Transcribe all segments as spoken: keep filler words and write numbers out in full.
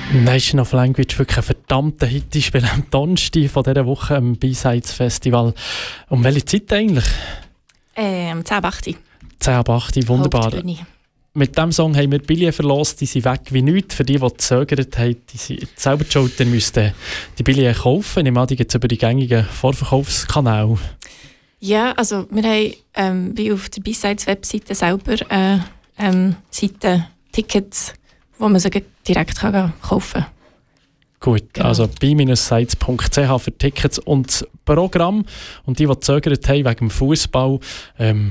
Nation of Language, wirklich ein verdammter Hit. Ich spiele am Donnerstag von dieser Woche am B-Sides Festival. Um welche Zeit eigentlich? Ähm, zehn ab acht. zehn ab acht, wunderbar. Mit diesem Song haben wir Billionen verlost, die sind weg wie nichts. Für die, die gezögert haben, die sind selber schuld, dann müssten die Billionen kaufen. Ich meine, die gibt es über die gängigen Vorverkaufskanäle. Ja, also wir haben ähm, wie auf der B-Sides-Webseite selber äh, ähm, Seiten, Tickets, wo man sie direkt kann kaufen kann. Gut, genau. Also b sides punkt c h für Tickets und das Programm. Und die, die gezögert haben wegen dem Fußball. Ähm,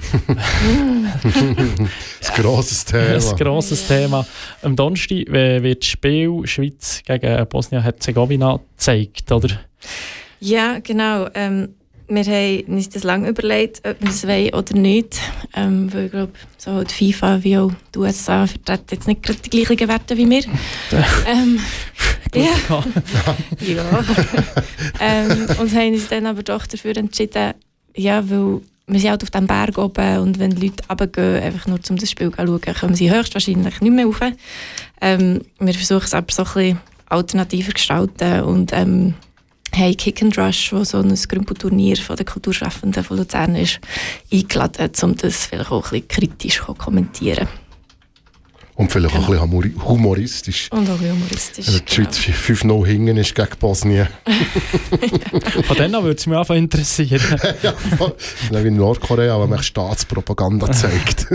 ein grosses Thema. Ein grosses ja. Thema. Am Donnerstag wird das Spiel Schweiz gegen Bosnien-Herzegowina gezeigt, oder? Ja, genau. Ähm, wir haben uns das lange überlegt, ob wir es wollen oder nicht. Ähm, weil ich glaube, so die FIFA wie auch die U S A vertreten jetzt nicht gerade die gleichen Werte wie wir. ähm, ja. ja. ähm, und haben uns dann aber doch dafür entschieden, ja, weil wir sind halt auf diesem Berg oben und wenn die Leute runtergehen, einfach nur um das Spiel zu schauen, kommen sie höchstwahrscheinlich nicht mehr rauf. Ähm, wir versuchen es aber so ein bisschen alternativer zu gestalten und ähm, haben Kick and Rush, wo so ein Grümpo-Turnier von den Kulturschaffenden von Luzern ist, eingeladen, um das vielleicht auch ein bisschen kritisch zu kommentieren. Und vielleicht genau. auch ein bisschen humoristisch. Und auch ein bisschen humoristisch. Wenn die Schweiz genau. fünf null hinten ist gegen Bosnien. Von denen würde es mich einfach interessieren. Ja, wie in Nordkorea, wo man Staatspropaganda zeigt.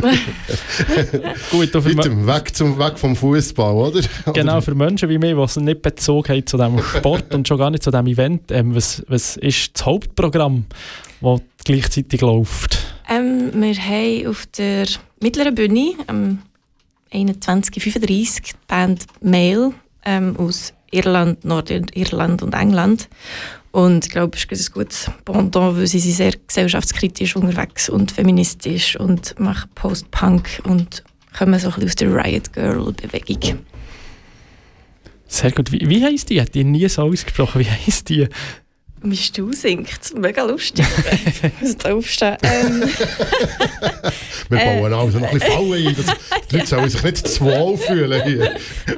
Gut, Weiter, weg, zum, weg vom Fußball, oder? Genau, für Menschen wie mich, die es nicht bezogen haben zu diesem Sport und schon gar nicht zu diesem Event, ähm, was, was ist das Hauptprogramm, das gleichzeitig läuft? Ähm, wir haben auf der mittleren Bühne ähm, einundzwanzig fünfunddreißig die Band Mail ähm, aus Irland, Nordirland und England. Und ich glaube, es ist ein gutes Pendant, weil sie sind sehr gesellschaftskritisch unterwegs und feministisch und machen Post-Punk und kommen so ein bisschen aus der Riot-Girl-Bewegung. Sehr gut. Wie, wie heisst die? Hat die nie so ausgesprochen? Wie heisst die? Mein Stuhl singt. Mega lustig. Ich muss da aufstehen. Ähm, Wir bauen äh, also noch ein bisschen Fallen ein. Das, die Leute sollen sich nicht zu wohl fühlen hier.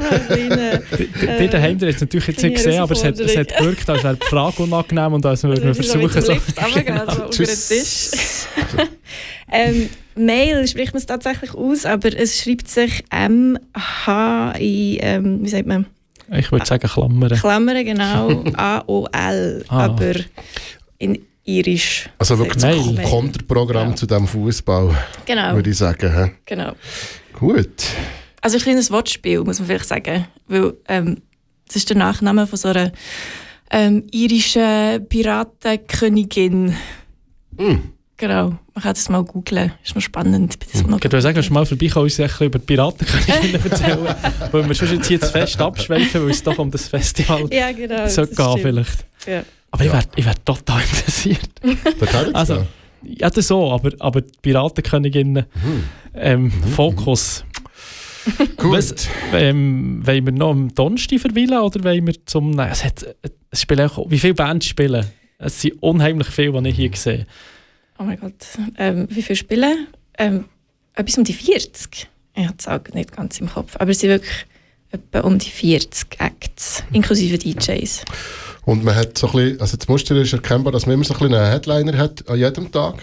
Die daheim haben es natürlich jetzt nicht gesehen, aber es hat, es hat gewirkt, als wäre die Frage unangenehm und als würden wir versuchen, so... Genau. Tschüss. ähm, Mail spricht man es tatsächlich aus, aber es schreibt sich M H I, ähm, wie sagt man? Ich würde sagen Klammern. Klammern, genau. A O L, ah. aber in Irisch. Also wirklich das Konterprogramm ja. zu diesem Fußball, genau. würde ich sagen. He? Genau. Gut. Also ein kleines Wortspiel, muss man vielleicht sagen. Weil ähm, das ist der Nachname von so einer ähm, irischen Piratenkönigin. Mm. Genau, man kann das mal googlen, ist noch spannend. Ich würde sagen, dass du mal vorbeikommen und uns ein bisschen über Piratenköniginnen erzählen, weil wir schon jetzt hier zu fest abschweifen, weil es doch um das Festival ja, genau, sollte gehen vielleicht. Ja. Aber ja. ich wäre wär total interessiert. Also, ja, das so, aber, aber die Piratenköniginnen, mhm. ähm, mhm. Fokus. Gut. Was, ähm, wollen wir noch am Donnerstag verweilen oder wollen wir zum... Nein, es hat, es spielen auch, wie viele Bands spielen? Es sind unheimlich viele, die ich hier sehe. Oh mein Gott, ähm, wie viele spielen? Ähm, etwas um die vierzig. Ich habe es auch nicht ganz im Kopf. Aber es sind wirklich etwa um die vierzig Acts, inklusive D Js. Und man hat so ein bisschen, also das Muster ist erkennbar, dass man immer so ein bisschen einen Headliner hat an jedem Tag.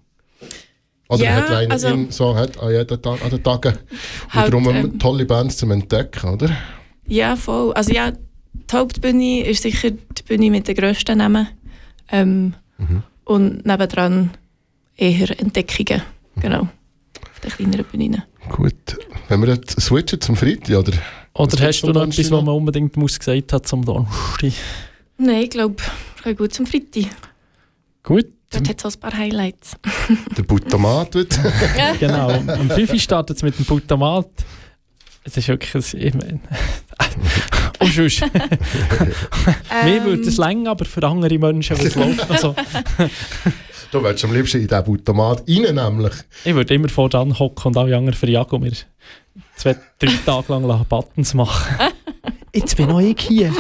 Oder ja, einen Headliner also, so hat an jeden Tag, an den Tagen. Halt, und darum ähm, tolle Bands zum Entdecken, oder? Ja, voll. Also ja, die Hauptbühne ist sicher die Bühne mit den grössten Namen. Ähm, mhm. Und nebendran eher Entdeckungen, genau, auf den kleineren Bühnen. Gut. Wenn wir jetzt switchen zum Freitag, oder? Oder hast du noch etwas, was man unbedingt muss gesagt hat zum Donnerstag? Nein, ich glaube, ich gehe gut zum Freitag. Gut. Dort hat es auch ein paar Highlights. Der Buttomat wird. Genau, am fünf Uhr startet es mit dem Buttomat. Es ist wirklich... Ich meine, und sonst. Mir würde es länger, aber für andere Menschen, die es läuft noch so. Du willst am liebsten in diesen Automat rein, nämlich. Ich würde immer vor dran hocken und alle anderen verjagen und mir zwei, drei Tage lang Buttons machen. Jetzt bin auch ich hier.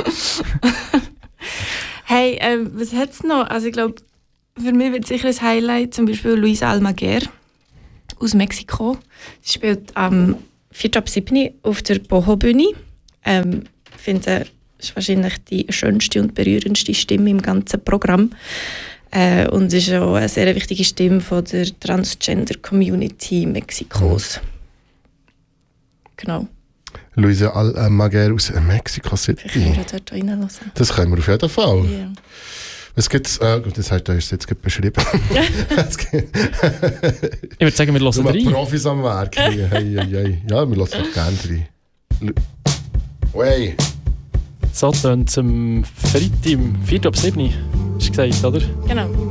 Hey, ähm, was hat es noch? Also ich glaube, für mich wird sicher ein Highlight zum Beispiel Luisa Almaguer aus Mexiko. Sie spielt am vierten ab siebten auf der Boho-Bühne. Ähm, finde, das ist wahrscheinlich die schönste und berührendste Stimme im ganzen Programm. Äh, und ist auch eine sehr wichtige Stimme von der Transgender-Community Mexikos. Mhm. Genau. Luisa Almaguer aus Mexico City. Ich kann dort reinhören. Das können wir auf jeden Fall. Yeah. Was gibt's? Äh, gut, das hast du jetzt gerade beschrieben. Ich würde sagen, wir hören rein. Profis am Werk. Hey, hey, hey. Ja, wir hören doch gerne rein. Wey. So tönt es am Freitag, am vier ab sieben, hast du gesagt, oder? Genau.